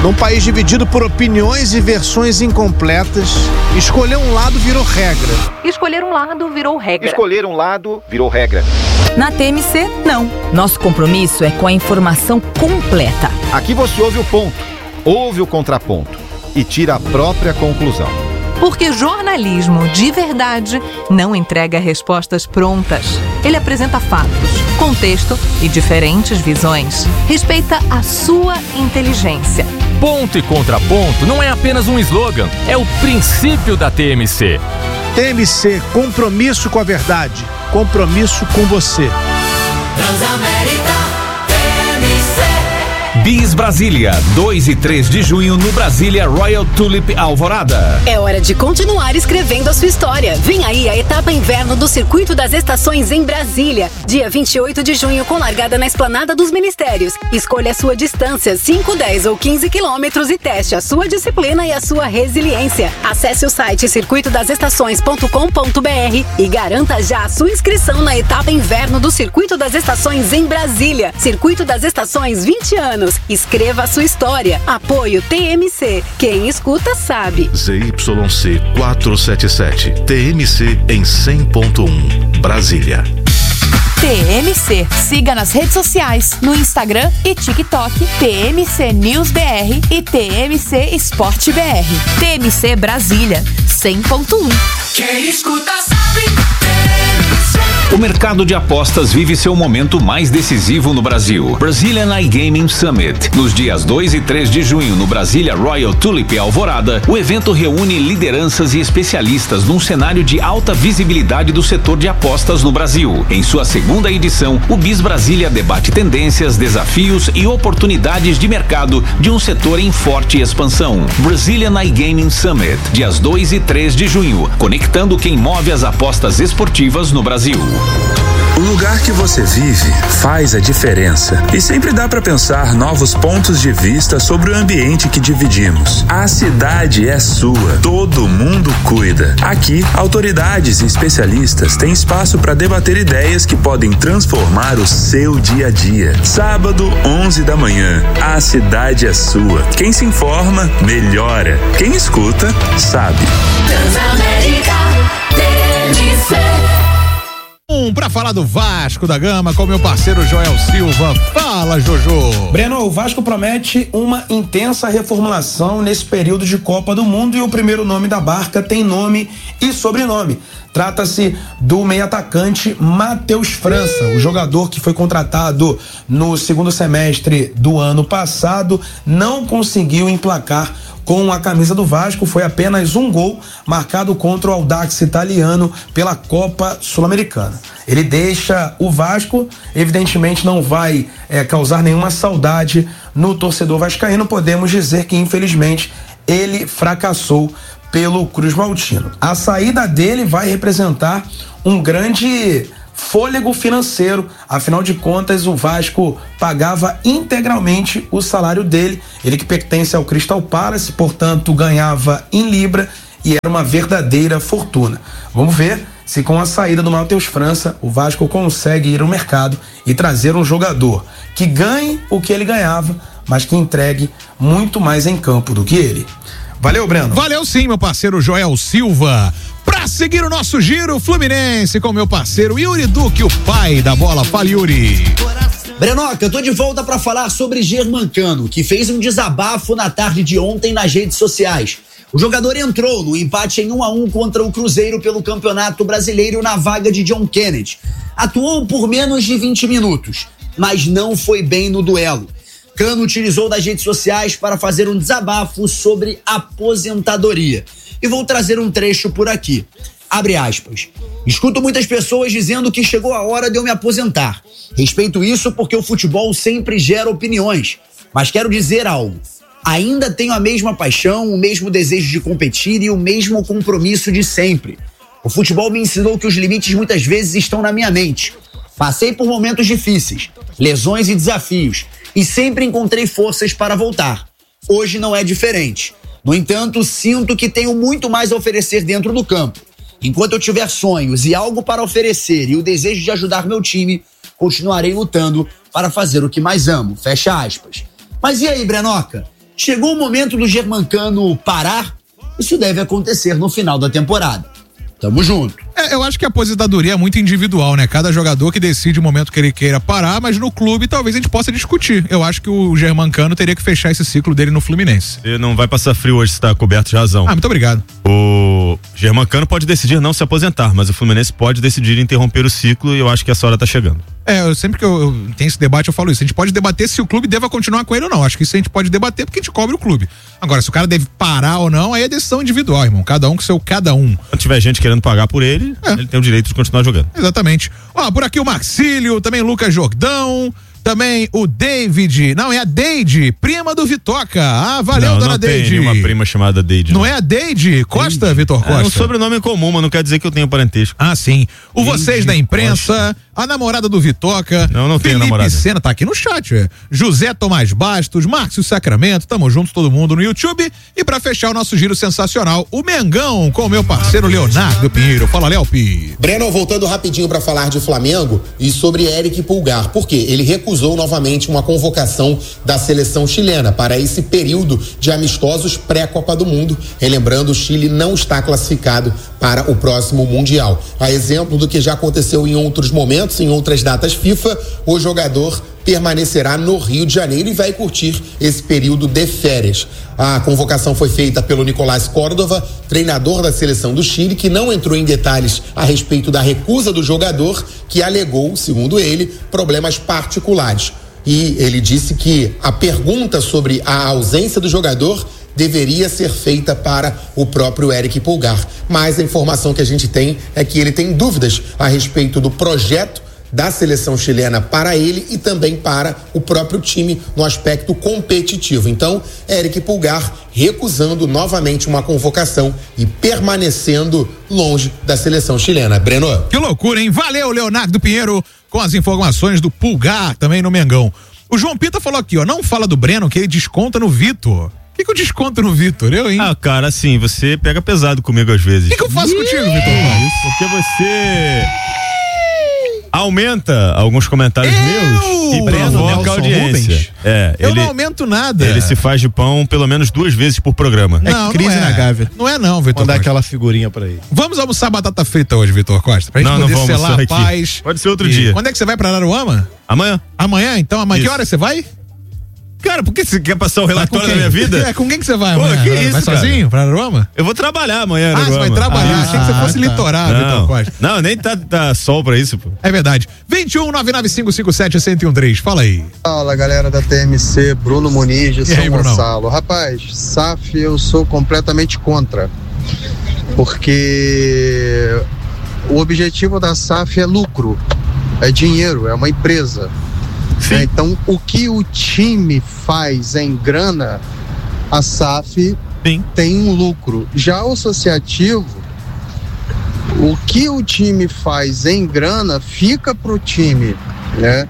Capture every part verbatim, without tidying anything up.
Num país dividido por opiniões e versões incompletas, escolher um lado virou regra. Escolher um lado virou regra. Escolher um lado virou regra. Na T M C, não. Nosso compromisso é com a informação completa. Aqui você ouve o ponto, ouve o contraponto e tira a própria conclusão. Porque jornalismo de verdade não entrega respostas prontas. Ele apresenta fatos, contexto e diferentes visões. Respeita a sua inteligência. Ponto e contraponto não é apenas um slogan, é o princípio da T M C. T M C, compromisso com a verdade, compromisso com você. Transamérica T M C. Bis Brasília, dois e três de junho no Brasília Royal Tulip Alvorada. É hora de continuar escrevendo a sua história. Vem aí a etapa inverno do Circuito das Estações em Brasília. Dia vinte e oito de junho com largada na Esplanada dos Ministérios. Escolha a sua distância, cinco, dez ou quinze quilômetros e teste a sua disciplina e a sua resiliência. Acesse o site circuito das estações ponto com ponto b r e garanta já a sua inscrição na etapa inverno do Circuito das Estações em Brasília. Circuito das Estações, vinte anos. Escreva a sua história. Apoio T M C. Quem escuta sabe. Z Y C quatrocentos e setenta e sete. T M C em cem ponto um. Brasília. T M C. Siga nas redes sociais, no Instagram e TikTok, T M C News B R e T M C Esporte B R. T M C Brasília, cem ponto um. Quem escuta sabe. O mercado de apostas vive seu momento mais decisivo no Brasil. Brazilian iGaming Summit. Nos dias dois e três de junho, no Brasília Royal Tulip Alvorada, o evento reúne lideranças e especialistas num cenário de alta visibilidade do setor de apostas no Brasil. Em sua segunda edição, o Bis Brasília debate tendências, desafios e oportunidades de mercado de um setor em forte expansão. Brazilian iGaming Summit, dias dois e três de junho, conectando quem move as apostas esportivas no Brasil. O lugar que você vive faz a diferença e sempre dá para pensar novos pontos de vista sobre o ambiente que dividimos. A cidade é sua, todo mundo cuida. Aqui, autoridades e especialistas têm espaço para debater ideias que podem transformar o seu dia a dia. Sábado, onze da manhã, a cidade é sua. Quem se informa, melhora. Quem escuta, sabe. Transamérica T M C. Um para falar do Vasco da Gama com meu parceiro Joel Silva. Fala, Jojo. Breno, o Vasco promete uma intensa reformulação nesse período de Copa do Mundo e o primeiro nome da barca tem nome e sobrenome. Trata-se do meio-atacante Matheus França, o jogador que foi contratado no segundo semestre do ano passado, não conseguiu emplacar com a camisa do Vasco, foi apenas um gol marcado contra o Audax italiano pela Copa Sul-Americana. Ele deixa o Vasco, evidentemente não vai é, causar nenhuma saudade no torcedor vascaíno, podemos dizer que infelizmente ele fracassou pelo Cruz Maltino. A saída dele vai representar um grande fôlego financeiro, afinal de contas o Vasco pagava integralmente o salário dele, ele que pertence ao Crystal Palace, portanto ganhava em libra e era uma verdadeira fortuna. Vamos ver se com a saída do Matheus França o Vasco consegue ir ao mercado e trazer um jogador que ganhe o que ele ganhava, mas que entregue muito mais em campo do que ele. Valeu, Breno. Valeu sim, meu parceiro Joel Silva. Pra seguir o nosso giro Fluminense com meu parceiro Yuri Duque, o pai da bola. Fala, Yuri. Brenoca, eu tô de volta pra falar sobre Germancano, que fez um desabafo na tarde de ontem nas redes sociais. O jogador entrou no empate em um a um contra o Cruzeiro pelo Campeonato Brasileiro na vaga de John Kennedy. Atuou por menos de vinte minutos, mas não foi bem no duelo. Cano utilizou das redes sociais para fazer um desabafo sobre aposentadoria. E vou trazer um trecho por aqui. Abre aspas. Escuto muitas pessoas dizendo que chegou a hora de eu me aposentar. Respeito isso porque o futebol sempre gera opiniões. Mas quero dizer algo. Ainda tenho a mesma paixão, o mesmo desejo de competir e o mesmo compromisso de sempre. O futebol me ensinou que os limites muitas vezes estão na minha mente. Passei por momentos difíceis, lesões e desafios, e sempre encontrei forças para voltar. Hoje não é diferente. No entanto, sinto que tenho muito mais a oferecer dentro do campo. Enquanto eu tiver sonhos e algo para oferecer e o desejo de ajudar meu time, continuarei lutando para fazer o que mais amo. Fecha aspas. Mas e aí, Brenoca? Chegou o momento do Germancano parar? Isso deve acontecer no final da temporada. Tamo junto. É, eu acho que a aposentadoria é muito individual, né? Cada jogador que decide o momento que ele queira parar, mas no clube talvez a gente possa discutir. Eu acho que o Germancano teria que fechar esse ciclo dele no Fluminense. Ele não vai passar frio hoje, se tá coberto de razão. Ah, muito obrigado. O Germancano pode decidir não se aposentar, mas o Fluminense pode decidir interromper o ciclo e eu acho que essa hora tá chegando. É, eu, sempre que eu, eu tenho esse debate eu falo isso. A gente pode debater se o clube deva continuar com ele ou não. Acho que isso a gente pode debater porque a gente cobre o clube. Agora, se o cara deve parar ou não, aí é decisão individual, irmão. Cada um com seu cada um. Se tiver gente querendo pagar por ele, é. ele tem o direito de continuar jogando. Exatamente. Ó, por aqui o Marcílio, também Lucas Jordão, também o David, não, é a Deide, prima do Vitoca. Ah, valeu, não, dona não Deide. Tem nenhuma prima chamada Deide. Não, não é a Deide Costa, Deide. Vitor Costa? É um sobrenome comum, mas não quer dizer que eu tenho parentesco. Ah, sim. O Deide Vocês da Imprensa, Costa. A namorada do Vitoca. Não, não tenho namorada. Felipe Sena tá aqui no chat, é. José Tomás Bastos, Márcio Sacramento, tamo juntos todo mundo no YouTube. E pra fechar o nosso giro sensacional, o Mengão com o meu parceiro Leonardo Pinheiro. Fala, Léo Pi. Breno, voltando rapidinho pra falar de Flamengo e sobre Eric Pulgar. Por quê? Ele recusou novamente uma convocação da seleção chilena para esse período de amistosos pré-Copa do Mundo. Relembrando, o Chile não está classificado para o próximo Mundial. A exemplo do que já aconteceu em outros momentos, em outras datas FIFA, o jogador permanecerá no Rio de Janeiro e vai curtir esse período de férias. A convocação foi feita pelo Nicolás Córdova, treinador da seleção do Chile, que não entrou em detalhes a respeito da recusa do jogador, que alegou, segundo ele, problemas particulares. E ele disse que a pergunta sobre a ausência do jogador deveria ser feita para o próprio Eric Pulgar. Mas a informação que a gente tem é que ele tem dúvidas a respeito do projeto da seleção chilena para ele e também para o próprio time no aspecto competitivo. Então, Eric Pulgar recusando novamente uma convocação e permanecendo longe da seleção chilena. Breno. Que loucura, hein? Valeu, Leonardo Pinheiro, com as informações do Pulgar também no Mengão. O João Pita falou aqui, ó, não fala do Breno que ele desconta no Vitor. O que, que eu desconto no Vitor? Eu, hein? Ah, cara, assim, você pega pesado comigo às vezes. O que, que eu faço contigo, Vitor? Porque você aumenta alguns comentários eu, meus e provoca a audiência. É, eu ele, não aumento nada. Ele se faz de pão pelo menos duas vezes por programa. Não, é crise não é. na Gávea. Não é não, Vitor. Mandar aquela figurinha pra ele. Vamos almoçar batata frita hoje, Vitor Costa? Pra gente não, poder não selar a paz. Pode ser outro e... dia. Quando é que você vai pra Araruama? Amanhã. Amanhã? Então, amanhã. Que hora você vai? Cara, por que você quer passar o relatório da minha vida? É, com quem que você vai Pô, amanhã? que vai isso, sozinho pra Araruama? Eu vou trabalhar amanhã, Ah, você vai trabalhar. Ah, Achei que você fosse ah, litorar, tá. Vitor Costa. Não, nem tá, tá sol pra isso, pô. É verdade. vinte e um, nove nove cinco cinco sete, um zero um três. Fala aí. Fala, galera da T M C, Bruno Muniz de São Gonçalo. Rapaz, S A F eu sou completamente contra. Porque o objetivo da S A F é lucro, é dinheiro, é uma empresa. É, então, o que o time faz em grana, a S A F Sim. tem um lucro. Já o associativo, o que o time faz em grana fica pro time, né?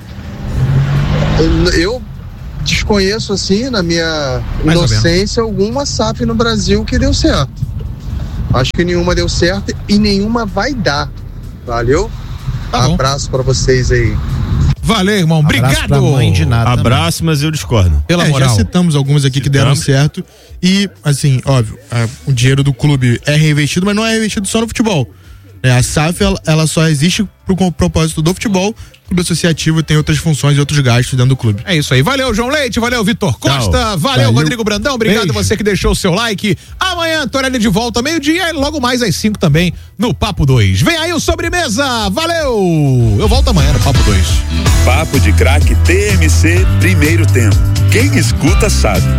Eu desconheço, assim, na minha Mais inocência, alguma S A F no Brasil que deu certo. Acho que nenhuma deu certo e nenhuma vai dar. Valeu? Tá Abraço para vocês aí. Valeu, irmão. Obrigado. Mãe de nada Abraço, também. Mas eu discordo. Pela é, moral. Já citamos algumas aqui Citamos. que deram certo. E, assim, óbvio, a, o dinheiro do clube é reinvestido, mas não é reinvestido só no futebol. É, a S A F, ela, ela só existe pro propósito do futebol. O clube associativo tem outras funções e outros gastos dentro do clube. É isso aí. Valeu, João Leite. Valeu, Vitor Costa. Valeu, valeu, Rodrigo Brandão. Obrigado Beijo. você que deixou o seu like. Amanhã, Torelli de volta, meio-dia e logo mais às cinco também no Papo dois. Vem aí o Sobremesa. Valeu! Eu volto amanhã no Papo dois. Papo de Craque T M C, primeiro tempo. Quem escuta sabe.